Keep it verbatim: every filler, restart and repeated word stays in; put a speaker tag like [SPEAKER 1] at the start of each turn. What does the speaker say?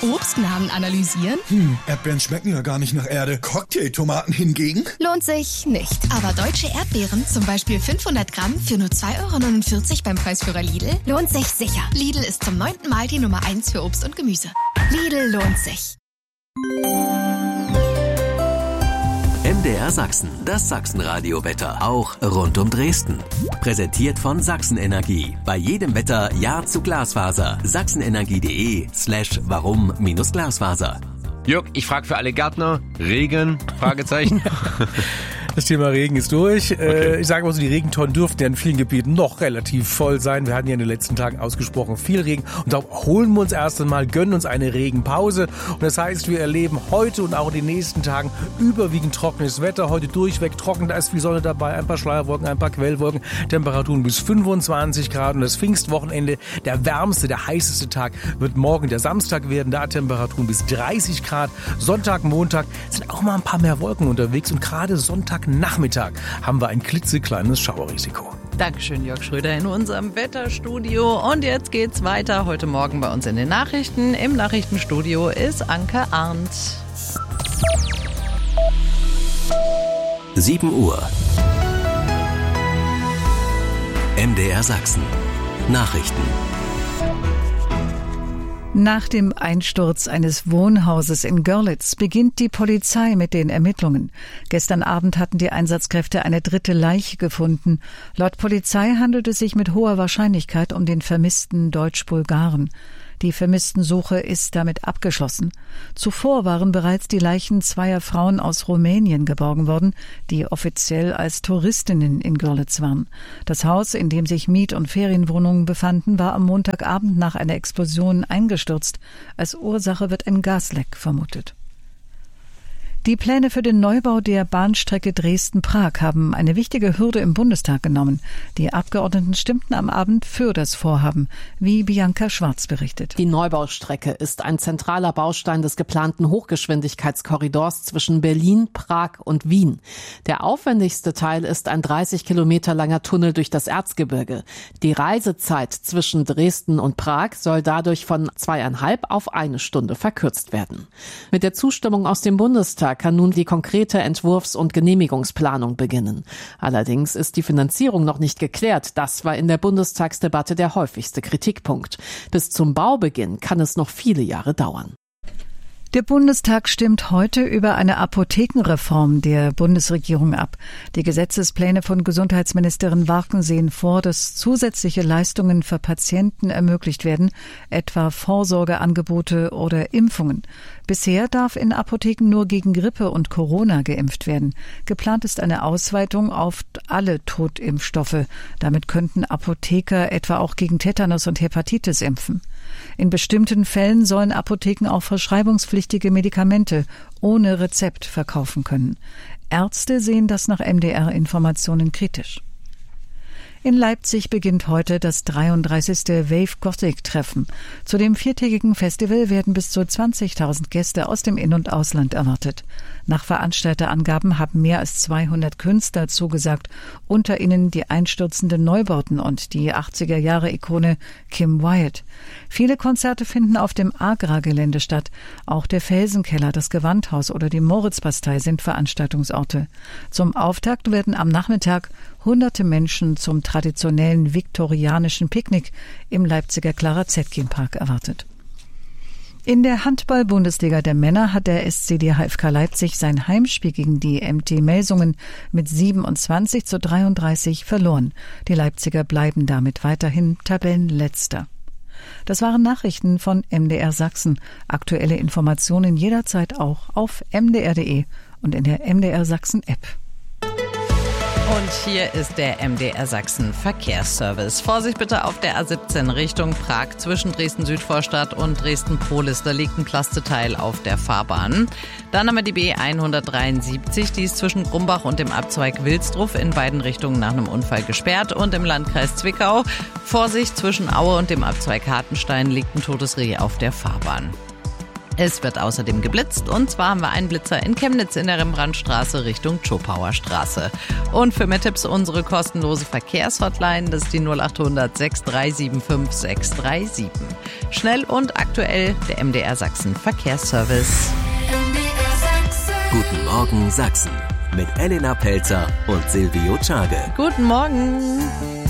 [SPEAKER 1] Obstnamen analysieren?
[SPEAKER 2] Hm, Erdbeeren schmecken ja gar nicht nach Erde. Cocktailtomaten hingegen?
[SPEAKER 1] Lohnt sich nicht. Aber deutsche Erdbeeren, zum Beispiel fünfhundert Gramm für nur zwei Euro neunundvierzig beim Preisführer Lidl, lohnt sich sicher. Lidl ist zum neunten Mal die Nummer eins für Obst und Gemüse. Lidl lohnt sich.
[SPEAKER 3] M D R Sachsen, das Sachsenradio-Wetter, auch rund um Dresden. Präsentiert von Sachsenenergie. Bei jedem Wetter Ja zu Glasfaser. sachsenenergie.de slash warum minus Glasfaser.
[SPEAKER 4] Jörg, ich frage für alle Gärtner, Regen, Fragezeichen.
[SPEAKER 5] Das Thema Regen ist durch.
[SPEAKER 4] Okay.
[SPEAKER 5] Ich sage mal so, die Regentonnen dürften ja in vielen Gebieten noch relativ voll sein. Wir hatten ja in den letzten Tagen ausgesprochen viel Regen. Und darum holen wir uns erst einmal, gönnen uns eine Regenpause. Und das heißt, wir erleben heute und auch in den nächsten Tagen überwiegend trockenes Wetter. Heute durchweg trocken, da ist viel Sonne dabei, ein paar Schleierwolken, ein paar Quellwolken. Temperaturen bis fünfundzwanzig Grad. Und das Pfingstwochenende, der wärmste, der heißeste Tag, wird morgen der Samstag werden. Da Temperaturen bis dreißig Grad. Sonntag, Montag sind auch mal ein paar mehr Wolken unterwegs. Und gerade Sonntag Nachmittag haben wir ein klitzekleines Schauerrisiko.
[SPEAKER 6] Dankeschön, Jörg Schröder in unserem Wetterstudio. Und jetzt geht's weiter. Heute Morgen bei uns in den Nachrichten. Im Nachrichtenstudio ist Anke Arndt.
[SPEAKER 3] sieben Uhr. M D R Sachsen. Nachrichten.
[SPEAKER 7] Nach dem Einsturz eines Wohnhauses in Görlitz beginnt die Polizei mit den Ermittlungen. Gestern Abend hatten die Einsatzkräfte eine dritte Leiche gefunden. Laut Polizei handelt es sich mit hoher Wahrscheinlichkeit um den vermissten Deutsch-Bulgaren. Die Vermisstensuche ist damit abgeschlossen. Zuvor waren bereits die Leichen zweier Frauen aus Rumänien geborgen worden, die offiziell als Touristinnen in Görlitz waren. Das Haus, in dem sich Miet- und Ferienwohnungen befanden, war am Montagabend nach einer Explosion eingestürzt. Als Ursache wird ein Gasleck vermutet. Die Pläne für den Neubau der Bahnstrecke Dresden-Prag haben eine wichtige Hürde im Bundestag genommen. Die Abgeordneten stimmten am Abend für das Vorhaben, wie Bianca Schwarz berichtet.
[SPEAKER 8] Die Neubaustrecke ist ein zentraler Baustein des geplanten Hochgeschwindigkeitskorridors zwischen Berlin, Prag und Wien. Der aufwendigste Teil ist ein dreißig Kilometer langer Tunnel durch das Erzgebirge. Die Reisezeit zwischen Dresden und Prag soll dadurch von zweieinhalb auf eine Stunde verkürzt werden. Mit der Zustimmung aus dem Bundestag kann nun die konkrete Entwurfs- und Genehmigungsplanung beginnen. Allerdings ist die Finanzierung noch nicht geklärt. Das war in der Bundestagsdebatte der häufigste Kritikpunkt. Bis zum Baubeginn kann es noch viele Jahre dauern.
[SPEAKER 7] Der Bundestag stimmt heute über eine Apothekenreform der Bundesregierung ab. Die Gesetzespläne von Gesundheitsministerin Warken sehen vor, dass zusätzliche Leistungen für Patienten ermöglicht werden, etwa Vorsorgeangebote oder Impfungen. Bisher darf in Apotheken nur gegen Grippe und Corona geimpft werden. Geplant ist eine Ausweitung auf alle Totimpfstoffe. Damit könnten Apotheker etwa auch gegen Tetanus und Hepatitis impfen. In bestimmten Fällen sollen Apotheken auch verschreibungspflichtige Medikamente ohne Rezept verkaufen können. Ärzte sehen das nach M D R-Informationen kritisch. In Leipzig beginnt heute das dreiunddreißigste Wave Gothic-Treffen. Zu dem viertägigen Festival werden bis zu zwanzigtausend Gäste aus dem In- und Ausland erwartet. Nach Veranstalterangaben haben mehr als zweihundert Künstler zugesagt, unter ihnen die einstürzenden Neubauten und die achtziger-Jahre-Ikone Kim Wyatt. Viele Konzerte finden auf dem Agra-Gelände statt. Auch der Felsenkeller, das Gewandhaus oder die Moritzbastei sind Veranstaltungsorte. Zum Auftakt werden am Nachmittag hunderte Menschen zum traditionellen viktorianischen Picknick im Leipziger Clara Zetkin-Park erwartet. In der Handball-Bundesliga der Männer hat der S C D H F K Leipzig sein Heimspiel gegen die M T Melsungen mit siebenundzwanzig zu dreiunddreißig verloren. Die Leipziger bleiben damit weiterhin Tabellenletzter. Das waren Nachrichten von M D R Sachsen. Aktuelle Informationen jederzeit auch auf m d r punkt d e und in der M D R Sachsen App.
[SPEAKER 6] Und hier ist der M D R Sachsen Verkehrsservice. Vorsicht bitte auf der A siebzehn Richtung Prag zwischen Dresden-Südvorstadt und Dresden-Polis. Da liegt ein Plasteteil auf der Fahrbahn. Dann haben wir die B hundertdreiundsiebzig. Die ist zwischen Grumbach und dem Abzweig Wilsdruf in beiden Richtungen nach einem Unfall gesperrt. Und im Landkreis Zwickau, Vorsicht, zwischen Aue und dem Abzweig Hartenstein liegt ein totes Reh auf der Fahrbahn. Es wird außerdem geblitzt und zwar haben wir einen Blitzer in Chemnitz in der Rembrandtstraße Richtung Schopauer Straße. Und für mehr Tipps unsere kostenlose Verkehrshotline, das ist die null acht hundert sechs drei sieben fünf sechs drei sieben. Schnell und aktuell der M D R Sachsen Verkehrsservice.
[SPEAKER 3] Guten Morgen Sachsen mit Elena Pelzer und Silvio Czage.
[SPEAKER 6] Guten Morgen.